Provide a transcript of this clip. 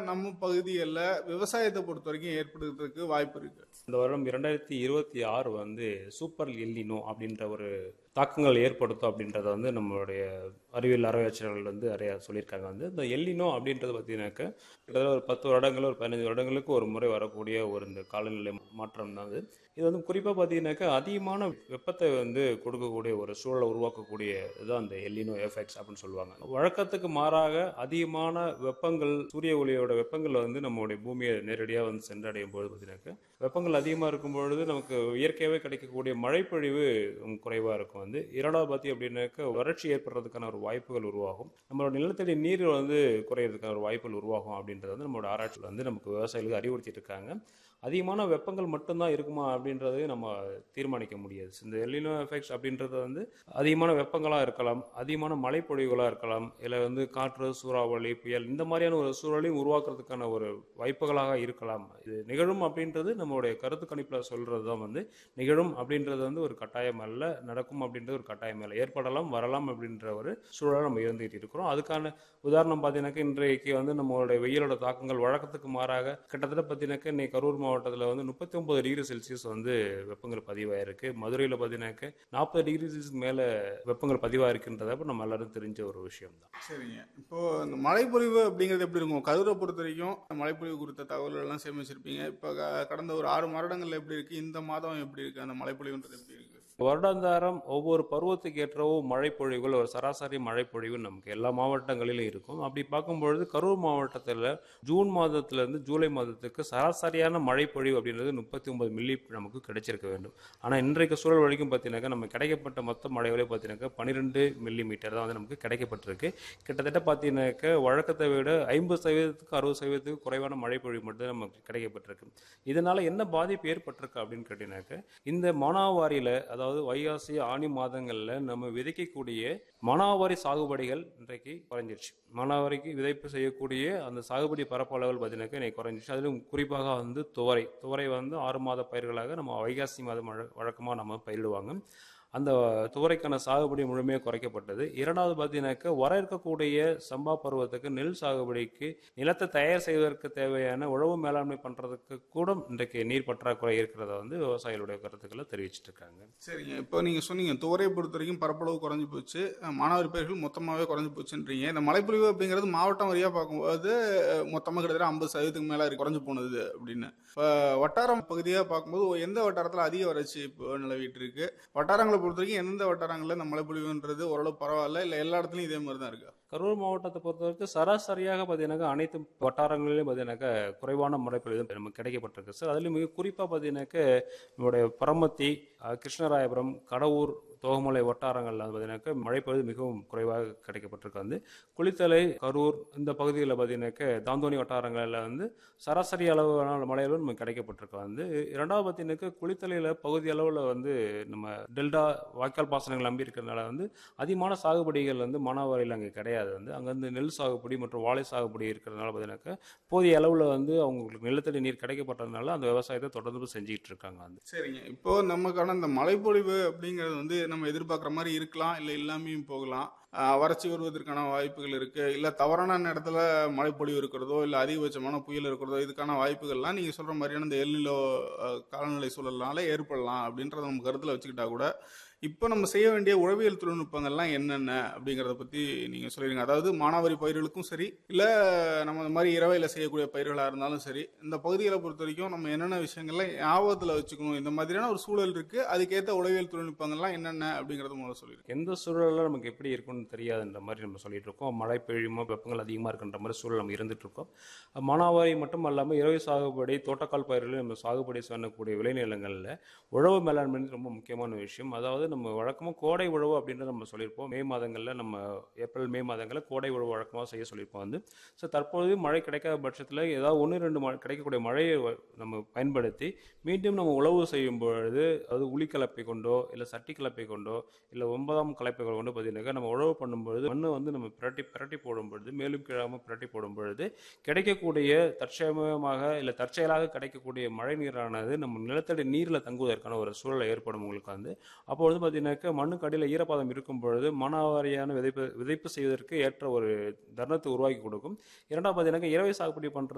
நம்ம பகுதிகள்ல விவசாயத்த பொறுத்தவரைக்கும் ஏற்படுறதுக்கு வாய்ப்பு இருக்கு? இந்த வருடம் 2026 சூப்பர் எல்லினோ அப்படின்ற ஒரு தாக்கங்கள் ஏற்படுத்தும் அப்படின்றத நம்மளுடைய அறிவியல் ஆராய்ச்சியாளர்கள் நிறைய சொல்லியிருக்காங்க. இந்த எல்லினோ அப்படின்றது பார்த்தீங்கன்னாக்க கிட்டத்தட்ட ஒரு 10 வருடங்கள், ஒரு 15 வருடங்களுக்கு ஒரு முறை வரக்கூடிய ஒரு இந்த காலநிலை மாற்றம் தான் அது. இது குறிப்பாக பார்த்தீங்கன்னாக்கா அதிகமான வெப்பத்தை கொடுக்கக்கூடிய ஒரு சூழலை உருவாக்கக்கூடிய இதுதான் இந்த எல்லினோ எஃபெக்ட்ஸ் அப்படின்னு சொல்லுவாங்க. வழக்கத்துக்கு மாறாக அதிகமான வெப்பங்கள், சூரிய ஒளியோட வெப்பங்கள் நம்மளுடைய பூமியை நேரடியாக சென்றடையும் போது பார்த்தீங்கன்னாக்கா வெப்பங்கள் அதிகமாக இருக்கும் பொழுது நமக்கு இயற்கையாகவே கிடைக்கக்கூடிய மழைப்பொழிவு குறைவாக இருக்கும். இரண்டாவது பார்த்தி அப்படின்னாக்க வறட்சி ஏற்படுறதுக்கான ஒரு வாய்ப்புகள் உருவாகும். நம்மளோட நிலத்தடி நீர் குறையிறதுக்கான ஒரு வாய்ப்புகள் உருவாகும் அப்படின்றது நம்மளோட ஆராய்ச்சியில் நமக்கு விவசாயிகளுக்கு அறிவுறுத்திட்டு இருக்காங்க. அதிகமான வெப்பங்கள் மட்டும்தான் இருக்குமா அப்படின்றத நம்ம தீர்மானிக்க முடியாது. இந்த எல்லினோ எஃபெக்ட்ஸ் அப்படின்றது அதிகமான வெப்பங்களாக இருக்கலாம், அதிகமான மழைப்பொழிவுகளாக இருக்கலாம், இல்லை காற்று, சூறாவளி, புயல் இந்த மாதிரியான ஒரு சூழலையும் உருவாக்குறதுக்கான ஒரு வாய்ப்புகளாக இருக்கலாம். இது நிகழும் அப்படின்றது நம்மளுடைய கருத்து கணிப்பில் சொல்றது தான் நிகழும் அப்படின்றது ஒரு கட்டாயம் அல்ல, நடக்கும் அப்படின்றது ஒரு கட்டாயம் அல்ல, ஏற்படலாம், வரலாம் அப்படின்ற ஒரு சூழலை நம்ம இருந்துகிட்டு இருக்கிறோம். அதுக்கான உதாரணம் பார்த்தீங்கன்னாக்கா இன்றைக்கு நம்மளுடைய வெயிலோட தாக்கங்கள் வழக்கத்துக்கு மாறாக கிட்டத்தட்ட பார்த்தீங்கன்னாக்கா இன்னைக்கு கரூர் மாவட்டத்தில் 39 டிகிரி செல்சியஸ் வெப்பங்கள் பதிவாயிருக்கு. மதுரையில் பார்த்தீங்கன்னாக்கா 40 டிகிரி செல்சியஸ் மேலே வெப்பங்கள் பதிவாயிருக்குன்றத நம்ம எல்லாரும் தெரிஞ்ச ஒரு விஷயம் தான். சரிங்க. இப்போ இந்த மழைப்பொழிவு அப்படிங்கிறது எப்படி இருக்கும்? கரூரை பொறுத்த வரைக்கும் மழைப்பொழிவு குறித்த தகவல்கள் எல்லாம் சேமிச்சிருப்பீங்க. இப்போ கடந்த ஒரு 6 வருடங்கள்ல எப்படி இருக்கு, இந்த மாதம் எப்படி இருக்கு, அந்த மழைப்பொழிவுன்றது எப்படி இருக்கு? வருடாந்தாரம் ஒவ்வொரு பருவத்துக்கு ஏற்றவோ மழைப்பொழிவுகள் ஒரு சராசரி மழைப்பொழிவு நமக்கு எல்லா மாவட்டங்களிலும் இருக்கும். அப்படி பார்க்கும்பொழுது கரூர் மாவட்டத்தில் ஜூன் மாதத்திலிருந்து ஜூலை மாதத்துக்கு சராசரியான மழைப்பொழிவு அப்படின்றது 39 மில்லி நமக்கு கிடைச்சிருக்க வேண்டும். ஆனால் இன்றைக்கு சூழல் வரைக்கும் பார்த்தீங்கன்னாக்கா நம்ம கிடைக்கப்பட்ட மொத்த மழைகளே பார்த்தீங்கன்னாக்கா 12 மில்லி மீட்டர் தான் நமக்கு கிடைக்கப்பட்டிருக்கு. கிட்டத்தட்ட பார்த்தீங்கன்னாக்கா வழக்கத்தை விட 50% 60% குறைவான மழைப்பொழிவு மட்டும் நமக்கு கிடைக்கப்பட்டிருக்கு. இதனால என்ன பாதிப்பு ஏற்பட்டிருக்கு அப்படின்னு கேட்டீங்கன்னாக்கா இந்த மானாவாரியில், அதாவது வைகாசி ஆனி மாதங்கள்ல நம்ம விதைக்கக்கூடிய மானாவாரி சாகுபடிகள் இன்றைக்கு குறைஞ்சிருச்சு. மானாவாரிக்கு விதைப்பு செய்யக்கூடிய அந்த சாகுபடி பரப்பளவுகள் பார்த்தீங்கன்னாக்கா இன்னைக்கு குறைஞ்சிருச்சு. அதிலும் குறிப்பாக துவரை 6 மாத பயிர்களாக நம்ம வைகாசி மாதம் வழக்கமாக நம்ம பயிரிடுவாங்க. அந்த துவரைக்கான சாகுபடி முழுமையாக குறைக்கப்பட்டது. இரண்டாவது பார்த்தீங்கன்னாக்கா வர இருக்கக்கூடிய சம்பா பருவத்துக்கு நெல் சாகுபடிக்கு நிலத்தை தயார் செய்வதற்கு தேவையான உழவு மேலாண்மை பண்ணுறதுக்கு கூட இன்றைக்கு நீர் பற்றாக்குறை இருக்கிறத விவசாயிகளுடைய கருத்துக்களை தெரிவிச்சிட்டு இருக்காங்க. சரிங்க. இப்போ நீங்கள் சொன்னீங்க துவரையை பொறுத்த வரைக்கும் பரப்பளவு குறைஞ்சி போச்சு, மானாவாரி பயிர்கள் மொத்தமாகவே குறைஞ்சி போச்சுன்றீங்க. இந்த மழைப்பொழிவு அப்படிங்கிறது மாவட்டம் வரியாக பார்க்கும்போது மொத்தமாக கிட்டத்தட்ட 50% மேலே குறைஞ்சி போனது அப்படின்னு. இப்போ வட்டாரம் பகுதியாக பார்க்கும்போது எந்த வட்டாரத்தில் அதிக வறட்சி இப்போ நிலவிட்டு இருக்கு? வட்டாரங்களை பொறுத்த வரைக்கும் எந்தெந்த வட்டாரங்களில் இந்த மழைப்பொழிவுன்றது ஓரளவு பரவாயில்ல, இல்லை எல்லா இடத்துலையும் இதே மாதிரி தான் இருக்கா? கரூர் மாவட்டத்தை பொறுத்தவரைக்கும் சராசரியாக பார்த்தீங்கன்னாக்கா அனைத்து வட்டாரங்களிலும் பார்த்தீங்கன்னாக்கா குறைவான மழைப்பொழிவு நமக்கு கிடைக்கப்பட்டிருக்கு சார். அதுலேயும் மிக குறிப்பாக பார்த்தீங்கன்னாக்கா நம்மளுடைய பரமத்தி, கிருஷ்ணராயபுரம், கடவுர், தோகமலை வட்டாரங்களில் பார்த்தீங்கன்னாக்கா மழைப்பொழிவு மிகவும் குறைவாக கிடைக்கப்பட்டிருக்கு. குளித்தலை, கரூர் இந்த பகுதிகளில் பார்த்தீங்கன்னாக்கா தாந்தோணி வட்டாரங்களில் சராசரி அளவான மழைகளும் நமக்கு கிடைக்கப்பட்டிருக்கு. இரண்டாவது பார்த்தீங்கன்னாக்கா குளித்தலையில் பகுதி அளவில் நம்ம டெல்டா வாய்க்கால் பாசனங்கள் நம்பி இருக்கிறதுனால அதிகமான சாகுபடிகள் மானாவாரியில் அங்கே கிடையாது. அங்கே நெல் சாகுபடி மற்றும் வாழை சாகுபடி இருக்கிறதுனால பார்த்தீங்கன்னாக்கா போதிய அளவில் அவங்களுக்கு நிலத்தடி நீர் கிடைக்கப்பட்டதுனால அந்த விவசாயத்தை தொடர்ந்து செஞ்சுக்கிட்டு இருக்காங்க. சரிங்க. இப்போ நமக்கான இந்த மழைப்பொழிவு அப்படிங்கிறது நம்ம எதிர்பார்க்குற மாதிரி இருக்கலாம், இல்லை இல்லாமையும் போகலாம். வறட்சி வருவதற்கான வாய்ப்புகள் இருக்கு, இல்லை தவறான இடத்துல மழைப்பொழிவு இருக்கிறதோ, இல்லை அதிகபட்சமான புயல் இருக்கிறதோ, இதுக்கான வாய்ப்புகள்லாம் நீங்கள் சொல்கிற மாதிரியான இந்த எல்நிலோ காலநிலை சூழல்னால ஏற்படலாம் அப்படின்றத நம்ம கருத்தில் வச்சுக்கிட்டா கூட இப்போ நம்ம செய்ய வேண்டிய உழவியல் தொழில்நுட்பங்கள்லாம் என்னென்ன அப்படிங்கிறத பற்றி நீங்கள் சொல்லிடுங்க. அதாவது மானாவாரி பயிர்களுக்கும் சரி, இல்லை நம்ம இந்த மாதிரி இரவையில் செய்யக்கூடிய பயிர்களாக இருந்தாலும் சரி, இந்த பகுதிகளை பொறுத்த வரைக்கும் நம்ம என்னென்ன விஷயங்கள்லாம் ஞாபகத்தில் வச்சுக்கணும், இந்த மாதிரியான ஒரு சூழல் இருக்குது, அதுக்கேற்ற உழவியல் தொழில்நுட்பங்கள்லாம் என்னென்ன அப்படிங்கிறத முதல்ல சொல்லிடுங்க. எந்த சூழலில் நமக்கு எப்படி இருக்குன்னு தெரியாதுன்ற மாதிரி நம்ம சொல்லிட்டு இருக்கோம். மழை பெய்யுமோ வெப்பங்கள் அதிகமாக இருக்குன்ற மாதிரி சூழல் நம்ம இருந்துட்டு இருக்கோம். மானாவாரி மட்டும் இல்லாமல் இரவு சாகுபடி, தோட்டக்கால் பயிர்கள் நம்ம சாகுபடி செய்யக்கூடிய விளைநிலங்களில் உழவு மேலாண்மை ரொம்ப முக்கியமான விஷயம். அதாவது நம்ம வழக்கமாக கோடை உழவு அப்படின்றத நம்ம சொல்லியிருப்போம். மே மாதங்களில் நம்ம ஏப்ரல் மே மாதங்களில் கோடை உழவு வழக்கமாக செய்ய சொல்லியிருப்போம். ஸோ தற்போது மழை கிடைக்காத பட்சத்தில் ஏதாவது 1-2 கிடைக்கக்கூடிய மழையை நம்ம பயன்படுத்தி மீண்டும் நம்ம உழவு செய்யும் பொழுது, அது உளி கலப்பை கொண்டோ இல்லை சட்டி கலப்பை கொண்டோ இல்லை 9ஆம் கலப்பை கொண்டு பார்த்தீங்கன்னாக்கா நம்ம உழவு பண்ணும்பொழுது மண்ணு நம்ம பிரட்டி போடும் பொழுது, மேலும் கீழாமல் பிரட்டி போடும் பொழுது கிடைக்கக்கூடிய தற்சமயமாக இல்லை தற்செயலாக கிடைக்கக்கூடிய மழை நீரானது நம்ம நிலத்தடி நீரில் தங்குவதற்கான ஒரு சூழலை ஏற்படும் உங்களுக்கு. அப்போ பார்த்தீங்கன்னாக்கா மண்ணுக்கு அடியில் ஈரப்பதம் இருக்கும் பொழுது மானாவாரியான விதைப்பு செய்வதற்கு ஏற்ற ஒரு தருணத்தை உருவாக்கி கொடுக்கும். இரண்டாவது பார்த்தீங்கன்னாக்கா இரவை சாகுபடி பண்ணுறது